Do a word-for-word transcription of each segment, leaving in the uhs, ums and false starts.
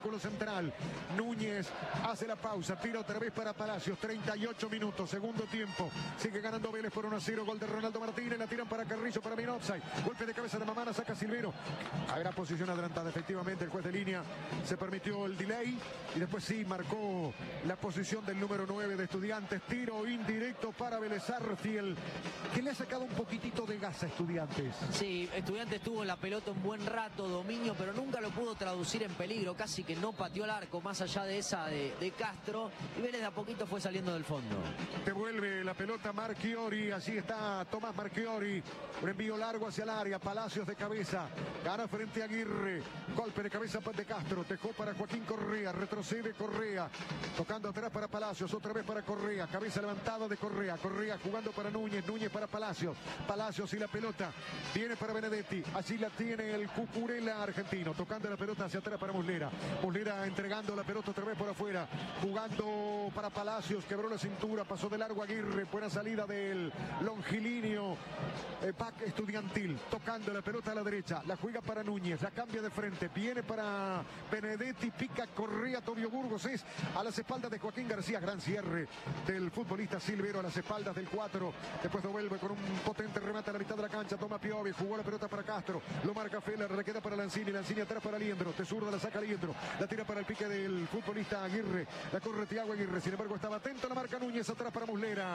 Central. Núñez hace la pausa, tira otra vez para Palacios, treinta y ocho minutos, segundo tiempo, sigue ganando Vélez por uno a cero, gol de Ronaldo Martínez, la tiran para Carrillo, para Minopsay, golpe de cabeza de Mamana, saca Silvero, habrá posición adelantada, efectivamente el juez de línea se permitió el delay y después sí marcó la posición del número nueve de Estudiantes, tiro indirecto para Vélez Arfiel, que le ha sacado un poquitito de gas a Estudiantes. Sí, Estudiantes tuvo la pelota un buen rato, dominio, pero nunca lo pudo traducir en peligro, casi que no pateó el arco, más allá de esa de, de Castro, y Vélez de a poquito fue saliendo del fondo. Devuelve la pelota Marchiori, así está Tomás Marchiori, un envío largo hacia el área, Palacios de cabeza, gana frente a Aguirre, golpe de cabeza de Castro, dejó para Joaquín Correa, retrocede Correa, tocando atrás para Palacios, otra vez para Correa, cabeza levantada de Correa, Correa jugando para Núñez, Núñez para Palacios, Palacios y la pelota, viene para Benedetti, allí la tiene el Cucurella argentino, tocando la pelota hacia atrás para Muslera, Muslera entregando la pelota otra vez por afuera, jugando para Palacios, quebró la cintura, pasó de largo Aguirre, buena salida del longilíneo, eh, back estudiantil, tocando la pelota a la derecha, la juega para Núñez, la cambia de frente, viene para Benedetti, pica Correa, Tobio Burgos, es a las espaldas de Joaquín García, gran cierre del futbolista Silvero a las espaldas del cuatro, después devuelve con un potente remate a la mitad de la cancha, toma Piovi, jugó la pelota para Castro, lo marca Feller, le queda para Lanzini, Lanzini atrás para Liendro, te zurda, la saca Liendro, la tira para el pique del futbolista Aguirre, la corre Thiago Aguirre, sin embargo estaba atento, la marca Núñez atrás para Muslera.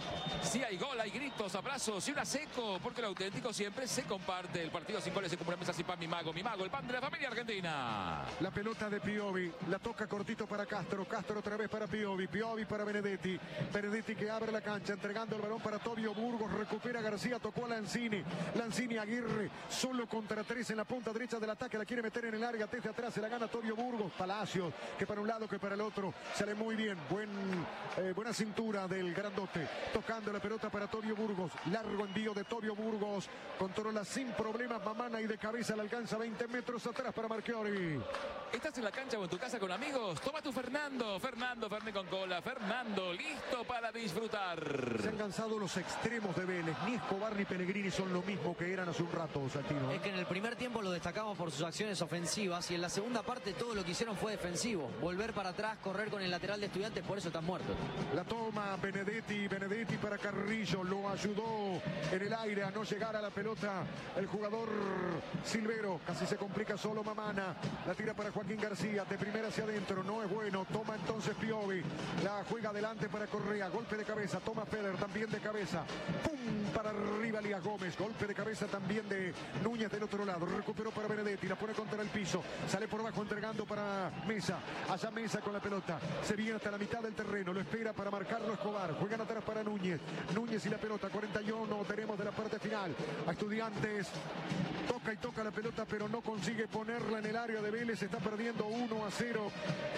Sí hay gol, hay gritos, abrazos y una seco, porque lo auténtico siempre se comparte. El partido sin goles se cumple mesa sin pan, mi mago, mi mago, el pan de la familia argentina. La pelota de Piovi, la toca cortito para Castro, Castro otra vez para Piovi, Piovi para Benedetti, Benedetti que abre la cancha, entregando el balón para Tobio Burgos, recupera García, tocó a Lanzini, Lanzini Aguirre, solo contra tres en la punta derecha del ataque, la quiere meter en el área, desde atrás se la gana Tobio Burgos, Palacios, que para un lado que para el otro, sale muy bien, buen, eh, buena cintura del grandote, tocando la pelota para Tobio Burgos, largo envío de Tobio Burgos, controla sin problemas Mamana y de cabeza le alcanza veinte metros atrás para Marchiori. ¿Estás en la cancha o en tu casa con amigos? Toma tu Fernando, Fernando, Fernet con cola, Fernando, listo para disfrutar. Se han cansado los extremos de Vélez, ni Escobar ni Pellegrini son lo mismo que eran hace un rato, Saltino. Es que en el primer tiempo lo destacamos por sus acciones ofensivas y en la segunda parte todo lo que hicieron fue defensivo, volver para atrás, correr con el lateral de Estudiantes, por eso están muertos. La toma Benedetti, Benedetti para Carrillo, lo ayudó en el aire a no llegar a la pelota el jugador Silvero, casi se complica solo Mamana, la tira para Joaquín García, de primera hacia adentro, no es bueno, toma entonces Piovi, la juega adelante para Correa, golpe de cabeza, toma Feller también de cabeza, pum, para arriba Elías Gómez, golpe de cabeza también de Núñez del otro lado, recuperó para Benedetti, la pone contra el piso, sale por abajo entregando para Mesa, allá Mesa con la pelota, se viene hasta la mitad del terreno, lo espera para marcarlo Escobar, juegan atrás para Núñez, Núñez y la pelota, cuarenta y uno tenemos de la parte final, a Estudiantes, toca y toca la pelota pero no consigue ponerla en el área de Vélez, está perdiendo uno a cero,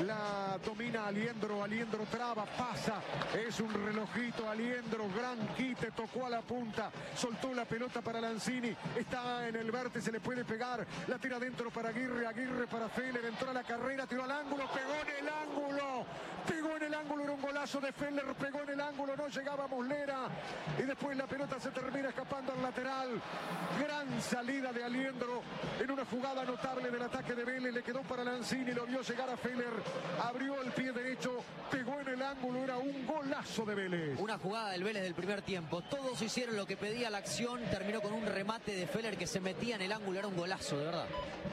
la domina Aliendro, Aliendro traba, pasa, es un relojito Aliendro, gran quite, tocó a la punta, soltó la pelota para Lanzini, está en el vértice, le puede pegar, la tira adentro para Aguirre, Aguirre para Feller, entró a la carrera, tiró al ángulo, pegó en el ángulo, pegó en el ángulo, era un golazo de Feller, pegó en el ángulo, no llegaba Muslera y después la pelota se termina escapando al lateral, gran salida de Aliendro en una jugada notable del ataque de Vélez, le quedó para Lanzini, lo vio llegar a Feller, abrió el pie derecho, pegó en el ángulo, era un golazo de Vélez. Una jugada del Vélez del primer tiempo, todos hicieron lo que pedía la acción, terminó con un remate de Feller que se metía en el ángulo, era un golazo de verdad.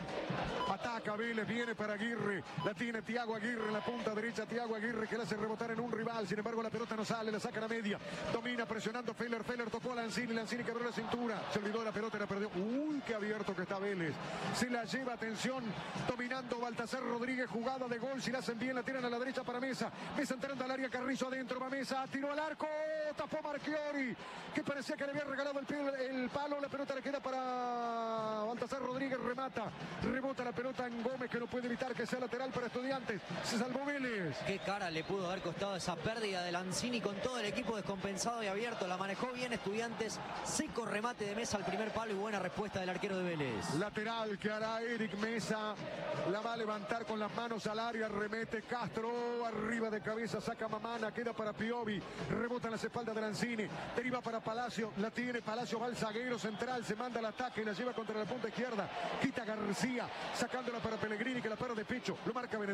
Ataca Vélez, viene para Aguirre, la tiene Thiago Aguirre en la punta derecha, Thiago Aguirre que le hace rebotar en un rival, sin embargo la pelota no sale, la saca a media, domina presionando Feller, Feller tocó a Lanzini, Lanzini quebró la cintura, se olvidó de la pelota y la perdió, uy qué abierto que está Vélez, se la lleva, atención, dominando Baltasar Rodríguez, jugada de gol, si la hacen bien la tiran a la derecha para Mesa, Mesa entrando al área, Carrillo adentro, va Mesa, tiró al arco, tapó Marchiori, que parecía que le había regalado el, pie, el palo, la pelota le queda para Baltasar Rodríguez, remata, rebota la pelota en Gómez que no puede evitar que sea lateral para Estudiantes, se salvó Vélez. Qué cara le pudo haber costado esa pérdida de Lanzini con todo el equipo descompensado y abierto, la manejó bien Estudiantes, seco remate de Mesa al primer palo y buena respuesta del arquero de Vélez. Lateral que hará Eric Mesa, la va a levantar con las manos al área, remete Castro, arriba de cabeza, saca Mamana, queda para Piovi, rebota en las espaldas de Lanzini, deriva para Palacio, la tiene Palacio, va al zaguero central, se manda al ataque, la lleva contra la punta izquierda, quita García, sacando la para Pellegrini que la para de pecho. Lo marca Benedetto.